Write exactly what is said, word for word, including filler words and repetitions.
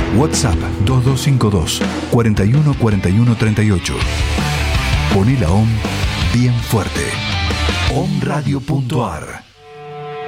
WhatsApp dos dos cinco dos, cuarenta y uno, cuarenta y uno, treinta y ocho. Poné la O M bien fuerte. omradio punto ar